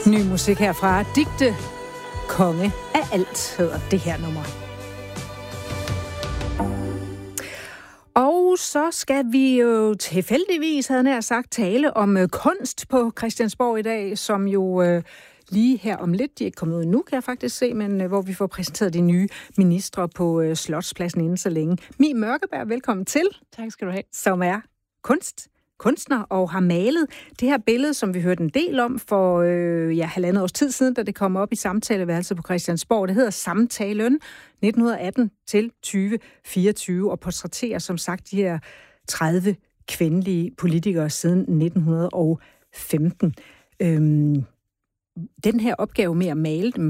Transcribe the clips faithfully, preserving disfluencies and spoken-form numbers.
Ny musik herfra. Digte konge af alt hedder det her nummer. Og så skal vi jo tilfældigvis, havde jeg sagt, tale om øh, kunst på Christiansborg i dag, som jo øh, lige her om lidt, de er ikke kommet ud nu, kan jeg faktisk se, men øh, hvor vi får præsenteret de nye ministre på øh, Slotspladsen inden så længe. Mie Mørkeberg, velkommen til. Tak skal du have. Som er kunst. kunstner og har malet det her billede, som vi hørte en del om for øh, ja, halvandet års tid siden, da det kom op i samtaleværelset på Christiansborg. Det hedder Samtalen nitten atten til tyve fireogtyve og portrætterer som sagt de her tredive kvindelige politikere siden nitten femten. Øhm, den her opgave med at male dem,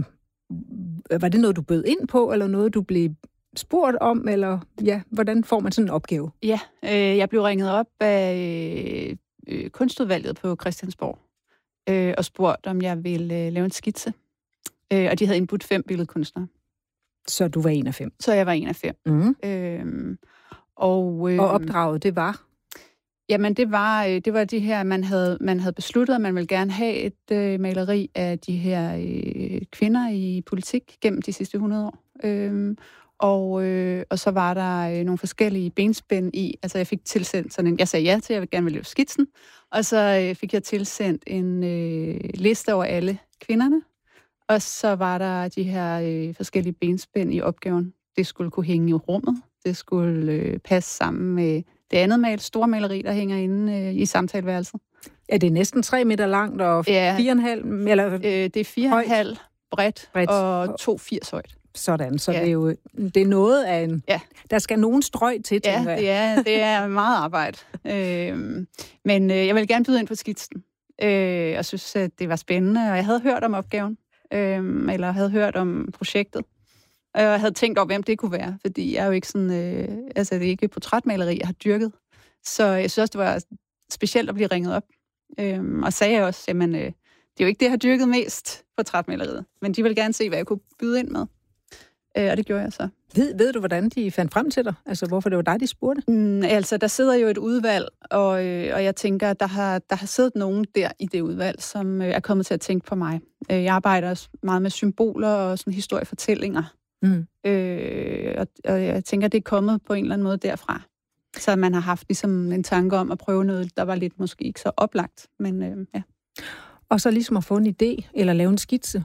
var det noget, du bød ind på, eller noget, du blev spurgt om, eller ja, hvordan får man sådan en opgave? Ja, øh, jeg blev ringet op af øh, kunstudvalget på Christiansborg øh, og spurgt, om jeg ville øh, lave en skitse. Øh, og de havde indbudt fem billedkunstnere. Så du var en af fem? Så jeg var en af fem. Mm. Øh, og, øh, og opdraget, det var? Jamen, det var, øh, det var de her, man havde, man havde besluttet, at man ville gerne have et øh, maleri af de her øh, kvinder i politik gennem de sidste hundrede år. Øh, Og, øh, og så var der øh, nogle forskellige benspænd i. Altså, jeg fik tilsendt sådan en... Jeg sagde ja til, at jeg gerne ville lave skitsen. Og så øh, fik jeg tilsendt en øh, liste over alle kvinderne. Og så var der de her øh, forskellige benspænd i opgaven. Det skulle kunne hænge i rummet. Det skulle øh, passe sammen med det andet mal, store maleri, der hænger inde øh, i samtaleværelset. Er det næsten tre meter langt og ja, fire og en halv? Eller øh, det er fire og en halv bredt, bredt og to firs højt. Sådan, så ja. det er jo det er noget af en... Ja. Der skal nogen strøg til, ja, det er, det er meget arbejde. øhm, men øh, jeg vil gerne byde ind på skitsen. Øh, og synes, at det var spændende, og jeg havde hørt om opgaven, øh, eller havde hørt om projektet. Og jeg havde tænkt over, hvem det kunne være, fordi jeg er jo ikke sådan... Øh, altså, det er ikke portrætmaleri, jeg har dyrket. Så jeg synes også, det var specielt at blive ringet op. Øh, og sagde også, jamen, øh, det er jo ikke det, jeg har dyrket mest, portrætmaleriet. Men de ville gerne se, hvad jeg kunne byde ind med. Øh, og det gjorde jeg så. Ved, ved du, hvordan de fandt frem til dig? Altså, hvorfor det var dig, de spurgte? Mm, altså, der sidder jo et udvalg, og, øh, og jeg tænker, at der har, der har siddet nogen der i det udvalg, som øh, er kommet til at tænke på mig. Øh, jeg arbejder også meget med symboler og sådan historiefortællinger. Mm. Øh, og, og jeg tænker, det er kommet på en eller anden måde derfra. Så man har haft ligesom en tanke om at prøve noget, der var lidt måske ikke så oplagt. Men øh, ja. Og så ligesom at få en idé, eller lave en skitse.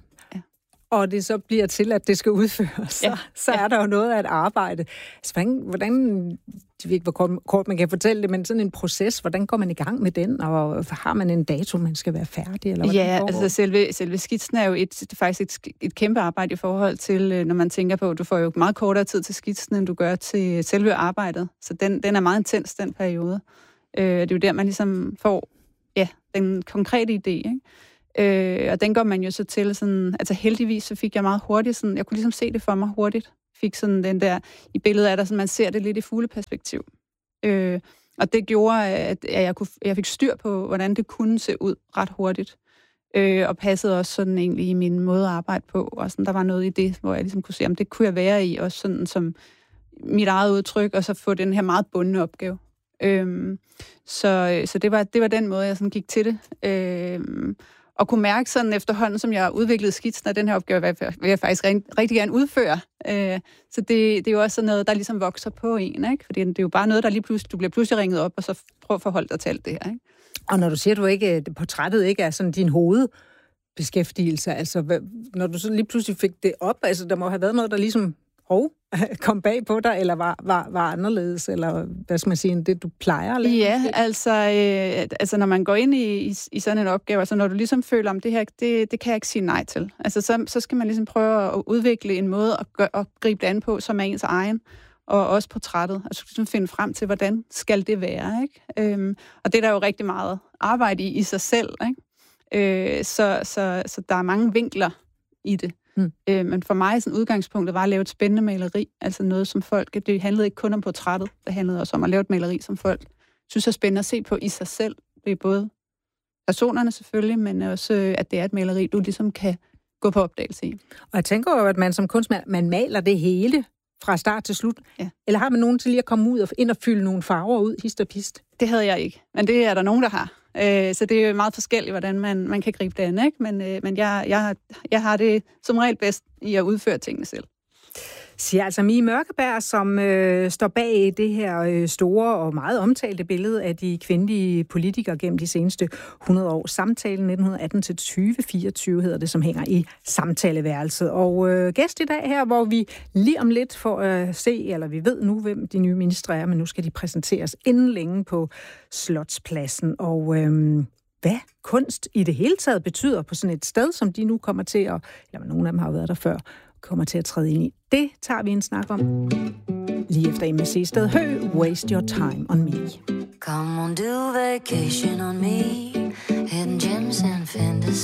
Og det så bliver til, at det skal udføres, så, ja. så er der jo noget af et arbejde. Altså, hvordan, hvordan, jeg ved ikke, hvor kort man kan fortælle det, men sådan en proces, hvordan går man i gang med den, og har man en dato, man skal være færdig? Eller ja, altså selve, selve skitsen er jo et, det er faktisk et, et kæmpe arbejde i forhold til, når man tænker på, at du får jo meget kortere tid til skitsen, end du gør til selve arbejdet. Så den, den er meget intens, den periode. Øh, det er jo der, man ligesom får ja, den konkrete idé, ikke? Øh, og den går man jo så til sådan, altså heldigvis så fik jeg meget hurtigt sådan, jeg kunne ligesom se det for mig hurtigt, fik sådan den der, i billedet er der sådan, man ser det lidt i fugleperspektiv. Øh, og det gjorde, at jeg, kunne, jeg fik styr på, hvordan det kunne se ud ret hurtigt. Øh, og passede også sådan egentlig i min måde at arbejde på, og sådan, der var noget i det, hvor jeg ligesom kunne se, om det kunne jeg være i, også sådan som mit eget udtryk, og så få den her meget bundne opgave. Øh, så så det, var, det var den måde, jeg sådan gik til det. Øh, Og kunne mærke sådan efterhånden, som jeg udviklede skitsen af den her opgave, vil jeg faktisk rigtig gerne udføre. Så det, det er jo også sådan noget, der ligesom vokser på en, ikke? Fordi det er jo bare noget, der lige pludselig, du bliver pludselig ringet op, og så prøv at forholde dig til alt det her, ikke? Og når du siger, at du ikke, portrættet ikke er sådan din hovedbeskæftigelse, altså når du så lige pludselig fik det op, altså der må have været noget, der ligesom hov, kom bag på dig, eller var, var, var anderledes, eller hvad skal man sige, end det, du plejer at lave? Ja, altså, øh, altså når man går ind i, i, i sådan en opgave, altså når du ligesom føler, om det her, det, det kan jeg ikke sige nej til. Altså så, så skal man ligesom prøve at udvikle en måde at, gøre, at gribe det an på, som er ens egen, og også portrættet. Altså ligesom finde frem til, hvordan skal det være, ikke? Øhm, og det er der jo rigtig meget arbejde i, i sig selv, ikke? Øh, så, så, så der er mange vinkler i det. Mm. Øh, men for mig, sådan udgangspunktet var at lave et spændende maleri, altså noget, som folk, det handlede ikke kun om portrættet, det handlede også om at lave et maleri, som folk synes er spændende at se på i sig selv. Det er både personerne selvfølgelig, men også, at det er et maleri, du ligesom kan gå på opdagelse i. Og jeg tænker jo, at man som kunstner, man maler det hele fra start til slut. Ja. Eller har man nogen til lige at komme ud og ind og fylde nogle farver ud, hist og pist? Det havde jeg ikke, men det er der nogen, der har. Øh, så det er meget forskelligt, hvordan man, man kan gribe det an, ikke? Men, øh, men jeg, jeg, jeg har det som regel bedst i at udføre tingene selv. Siger altså Mie Mørkeberg, som øh, står bag det her øh, store og meget omtalte billede af de kvindelige politikere gennem de seneste hundrede år. Samtalen nitten atten til tyve fireogtyve hedder det, som hænger i samtaleværelset. Og øh, gæst i dag her, hvor vi lige om lidt får øh, se, eller vi ved nu, hvem de nye ministre er, men nu skal de præsenteres inden længe på Slotspladsen. Og øh, hvad kunst i det hele taget betyder på sådan et sted, som de nu kommer til at, eller nogle af dem har jo været der før, kommer til at træde ind i. Det tager vi en snak om lige efter M S C Sted Hø, Waste Your Time on Me. Come on, do vacation on me, hidden gems and fantasy.